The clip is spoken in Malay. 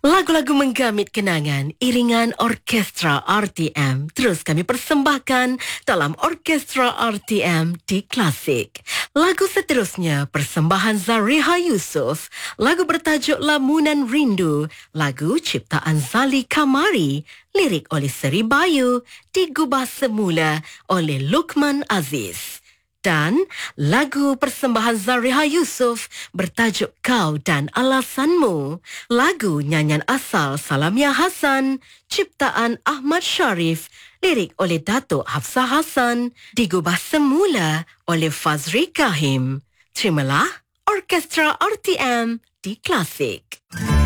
Lagu-lagu menggamit kenangan, iringan orkestra RTM terus kami persembahkan dalam Orkestra RTM di Klasik. Lagu seterusnya, persembahan Zariha Yusof, lagu bertajuk Lamunan Rindu, lagu ciptaan Zali Kamari, lirik oleh Seri Bayu, digubah semula oleh Lukman Aziz. Dan lagu persembahan Zariha Yusof bertajuk Kau dan Alasanmu. Lagu nyanyian asal Salamia Hassan, ciptaan Ahmad Sharif, lirik oleh Datuk Hafsah Hassan, digubah semula oleh Fazri Kahim. Terimalah Orkestra RTM di Klasik.